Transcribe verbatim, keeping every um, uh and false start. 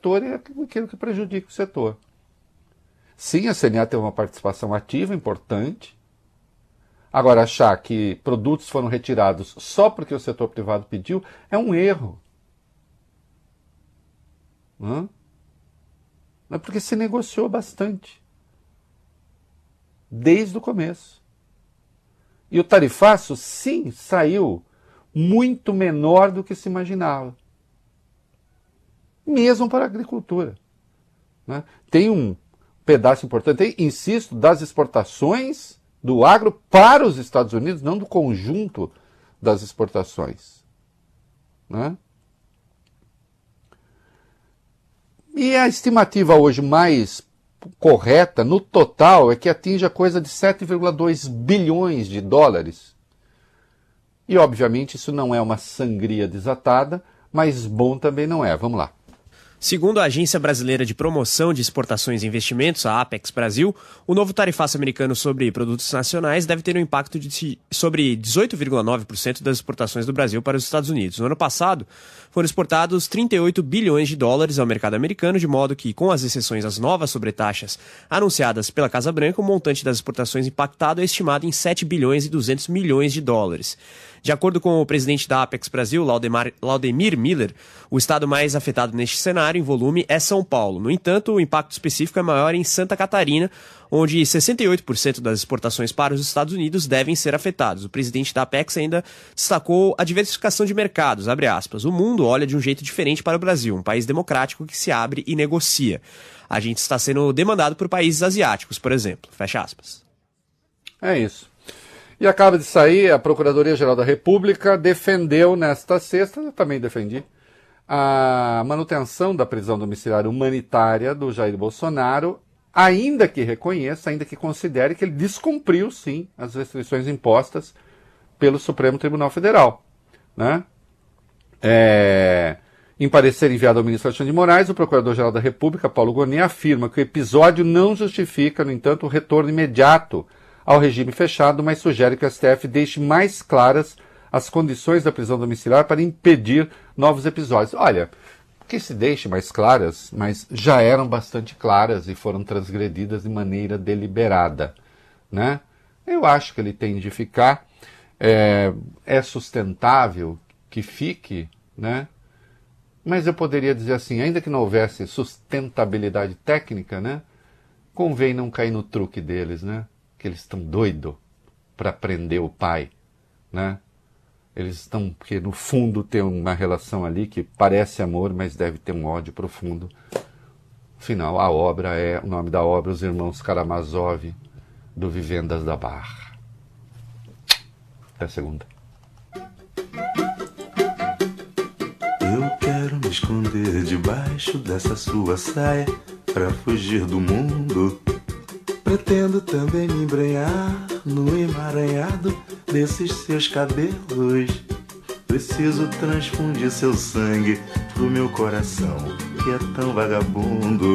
setor e aquilo que prejudica o setor. Sim, a C N A tem uma participação ativa importante. Agora, achar que produtos foram retirados só porque o setor privado pediu é um erro. Não é porque se negociou bastante. Desde o começo. E o tarifaço, sim, saiu muito menor do que se imaginava. Mesmo para a agricultura. Né? Tem um pedaço importante, tem, insisto, das exportações do agro para os Estados Unidos, não do conjunto das exportações. Né? E a estimativa hoje mais correta, no total, é que atinge a coisa de sete vírgula dois bilhões de dólares. E, obviamente, isso não é uma sangria desatada, mas bom também não é. Vamos lá. Segundo a Agência Brasileira de Promoção de Exportações e Investimentos, a Apex Brasil, o novo tarifaço americano sobre produtos nacionais deve ter um impacto de sobre dezoito vírgula nove por cento das exportações do Brasil para os Estados Unidos. No ano passado, foram exportados trinta e oito bilhões de dólares ao mercado americano, de modo que, com as exceções às novas sobretaxas anunciadas pela Casa Branca, o montante das exportações impactado é estimado em sete bilhões e duzentos milhões de dólares. De acordo com o presidente da Apex Brasil, Laudemar, Laudemir Miller, o estado mais afetado neste cenário em volume é São Paulo. No entanto, o impacto específico é maior em Santa Catarina, onde sessenta e oito por cento das exportações para os Estados Unidos devem ser afetados. O presidente da Apex ainda destacou a diversificação de mercados, abre aspas. O mundo olha de um jeito diferente para o Brasil, um país democrático que se abre e negocia. A gente está sendo demandado por países asiáticos, por exemplo. Fecha aspas. É isso. E acaba de sair, a Procuradoria-Geral da República defendeu nesta sexta, eu também defendi, a manutenção da prisão domiciliar humanitária do Jair Bolsonaro, ainda que reconheça, ainda que considere que ele descumpriu, sim, as restrições impostas pelo Supremo Tribunal Federal. Né? É... Em parecer enviado ao ministro Alexandre de Moraes, o Procurador-Geral da República, Paulo Gonet, afirma que o episódio não justifica, no entanto, o retorno imediato ao regime fechado, mas sugere que o S T F deixe mais claras as condições da prisão domiciliar para impedir novos episódios. Olha, que se deixe mais claras, mas já eram bastante claras e foram transgredidas de maneira deliberada. Né? Eu acho que ele tem de ficar, é, é sustentável que fique, né? Mas eu poderia dizer assim, ainda que não houvesse sustentabilidade técnica, né? Convém não cair no truque deles, né? Que eles estão doidos para prender o pai, né? Eles estão, porque no fundo tem uma relação ali que parece amor, mas deve ter um ódio profundo. Afinal, a obra é, o nome da obra, Os Irmãos Karamazov, do Vivendas da Barra. Até a segunda. Eu quero me esconder debaixo dessa sua saia pra fugir do mundo. Pretendo também me embrenhar no emaranhado desses seus cabelos. Preciso transfundir seu sangue pro meu coração, que é tão vagabundo.